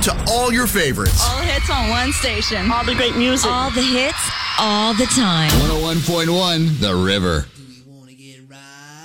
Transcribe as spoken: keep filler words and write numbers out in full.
to all your favorites. All hits on one station. All the great music. All the hits, all the time. one oh one point one The River.